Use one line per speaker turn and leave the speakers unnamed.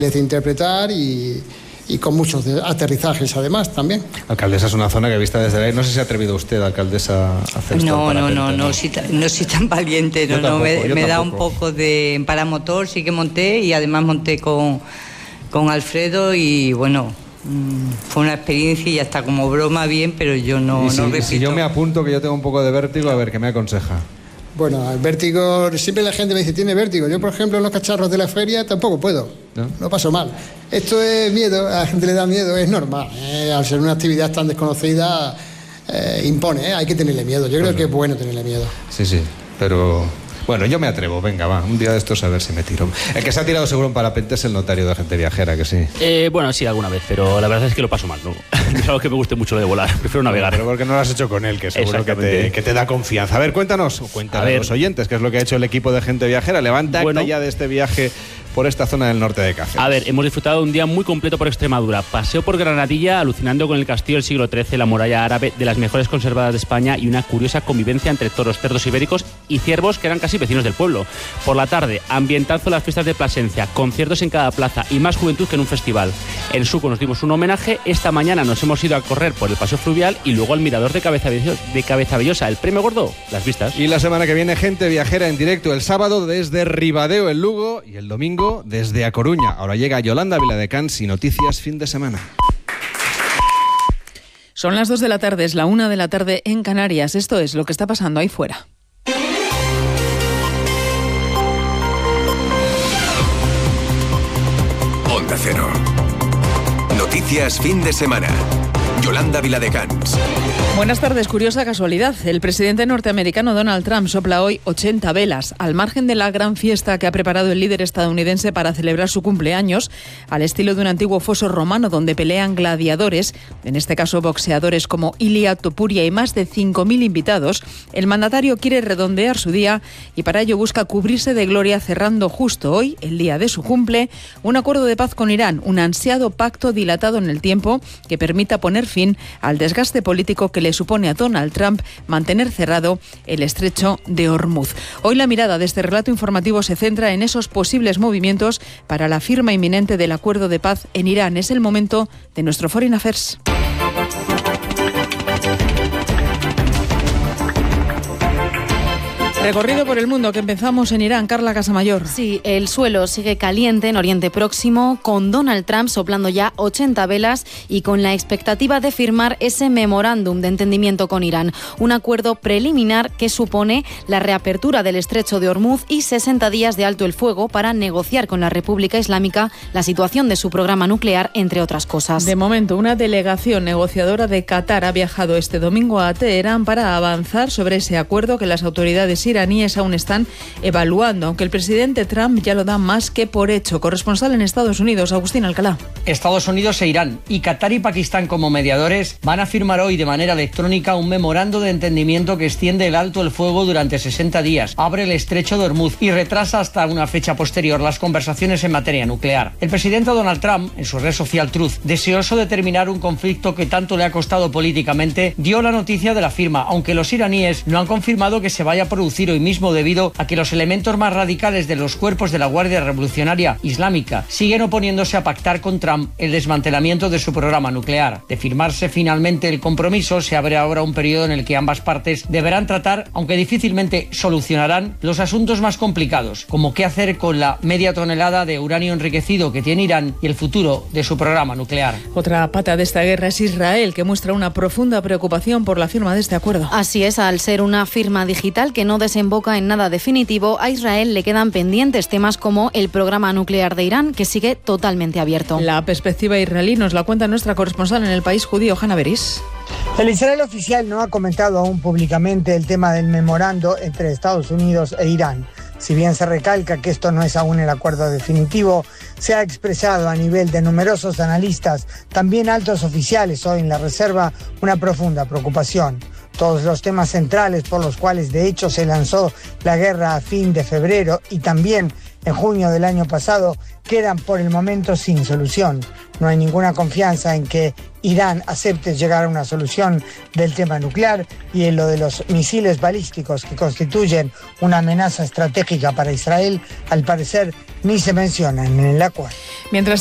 de interpretar y con muchos aterrizajes además también.
Alcaldesa, es una zona que vista desde ahí, no sé si se ha atrevido usted, alcaldesa, a hacer esto.
No soy tan valiente, me da un poco de paramotor, sí que monté y además monté con Alfredo y bueno, fue una experiencia y hasta como broma bien, pero yo no repito.
Si yo me apunto, que yo tengo un poco de vértigo, a ver, ¿qué me aconseja?
Bueno, el vértigo, siempre la gente me dice, tiene vértigo. Yo, por ejemplo, en los cacharros de la feria tampoco puedo. No paso mal. Esto es miedo, a la gente le da miedo, es normal. Al ser una actividad tan desconocida, impone, hay que tenerle miedo. Yo creo que es bueno tenerle miedo.
Sí, pero... Bueno, yo me atrevo, venga, va, un día de estos a ver si me tiro. El que se ha tirado seguro en parapente es el notario de Gente Viajera, que sí.
Bueno, sí, alguna vez, pero la verdad es que lo paso mal, ¿no? No es algo que me guste mucho lo de volar, prefiero navegar.
Pero porque no lo has hecho con él, que seguro que te da confianza. A ver, cuéntanos a los oyentes, qué es lo que ha hecho el equipo de Gente Viajera. Levanta acta ya de este viaje por esta zona del norte de Cáceres.
A ver, hemos disfrutado de un día muy completo por Extremadura. Paseo por Granadilla, alucinando con el castillo del siglo XIII, la muralla árabe, de las mejores conservadas de España, y una curiosa convivencia entre toros, cerdos ibéricos y ciervos que eran casi vecinos del pueblo. Por la tarde, ambientazo las fiestas de Plasencia, conciertos en cada plaza y más juventud que en un festival. En Suco nos dimos un homenaje, esta mañana nos hemos ido a correr por el paseo fluvial y luego al mirador de Cabezabellosa. El premio gordo, las vistas.
Y la semana que viene, Gente Viajera en directo, el sábado desde Ribadeo, en Lugo, y el domingo desde A Coruña. Ahora llega Yolanda Viladecans y noticias fin de semana.
Son las 2 de la tarde, es la 1 de la tarde en Canarias. Esto es lo que está pasando ahí fuera.
Onda Cero. Noticias fin de semana. Yolanda Viladecans.
Buenas tardes. Curiosa casualidad. El presidente norteamericano Donald Trump sopla hoy 80 velas, al margen de la gran fiesta que ha preparado el líder estadounidense para celebrar su cumpleaños, al estilo de un antiguo foso romano donde pelean gladiadores, en este caso boxeadores como Ilia Topuria y más de 5.000 invitados. El mandatario quiere redondear su día y para ello busca cubrirse de gloria, cerrando justo hoy, el día de su cumple, un acuerdo de paz con Irán, un ansiado pacto dilatado en el tiempo que permita poner fin al desgaste político que le supone a Donald Trump mantener cerrado el estrecho de Hormuz. Hoy la mirada de este relato informativo se centra en esos posibles movimientos para la firma inminente del acuerdo de paz en Irán. Es el momento de nuestro Foreign Affairs. Recorrido por el mundo que empezamos en Irán. Carla Casamayor.
Sí, el suelo sigue caliente en Oriente Próximo, con Donald Trump soplando ya 80 velas y con la expectativa de firmar ese memorándum de entendimiento con Irán. Un acuerdo preliminar que supone la reapertura del estrecho de Hormuz y 60 días de alto el fuego para negociar con la República Islámica la situación de su programa nuclear, entre otras cosas.
De momento, una delegación negociadora de Qatar ha viajado este domingo a Teherán para avanzar sobre ese acuerdo que las autoridades iraníes aún están evaluando, aunque el presidente Trump ya lo da más que por hecho. Corresponsal en Estados Unidos, Agustín Alcalá.
Estados Unidos e Irán, y Qatar y Pakistán como mediadores, van a firmar hoy de manera electrónica un memorando de entendimiento que extiende el alto el fuego durante 60 días, abre el estrecho de Hormuz y retrasa hasta una fecha posterior las conversaciones en materia nuclear. El presidente Donald Trump, en su red social Truth, deseoso de terminar un conflicto que tanto le ha costado políticamente, dio la noticia de la firma, aunque los iraníes no han confirmado que se vaya a producir hoy mismo debido a que los elementos más radicales de los cuerpos de la Guardia Revolucionaria Islámica siguen oponiéndose a pactar con Trump el desmantelamiento de su programa nuclear. De firmarse finalmente el compromiso, se abre ahora un periodo en el que ambas partes deberán tratar, aunque difícilmente solucionarán, los asuntos más complicados, como qué hacer con la media tonelada de uranio enriquecido que tiene Irán y el futuro de su programa nuclear.
Otra pata de esta guerra es Israel, que muestra una profunda preocupación por la firma de este acuerdo.
Así es, al ser una firma digital que no desemboca en nada definitivo, a Israel le quedan pendientes temas como el programa nuclear de Irán, que sigue totalmente abierto.
La perspectiva israelí nos la cuenta nuestra corresponsal en el país judío, Hanna Beris.
El Israel oficial no ha comentado aún públicamente el tema del memorando entre Estados Unidos e Irán. Si bien se recalca que esto no es aún el acuerdo definitivo, se ha expresado a nivel de numerosos analistas, también altos oficiales hoy en la reserva, una profunda preocupación. Todos los temas centrales por los cuales de hecho se lanzó la guerra a fin de febrero y también en junio del año pasado quedan por el momento sin solución. No hay ninguna confianza en que Irán acepte llegar a una solución del tema nuclear, y en lo de los misiles balísticos que constituyen una amenaza estratégica para Israel, al parecer ni se mencionan en el acuerdo.
Mientras